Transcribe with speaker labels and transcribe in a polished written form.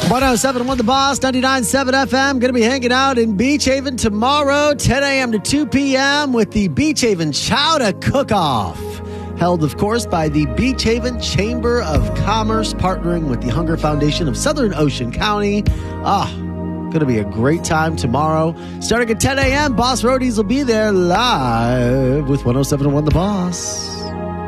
Speaker 1: 107.1 The Boss, 99.7 FM. Going to be hanging out in Beach Haven tomorrow, 10 a.m. to 2 p.m. with the Beach Haven Chowder Cook-Off. Held, of course, by the Beach Haven Chamber of Commerce, partnering with the Hunger Foundation of Southern Ocean County. Going to be a great time tomorrow. Starting at 10 a.m., Boss Roadies will be there live with 107.1 The Boss.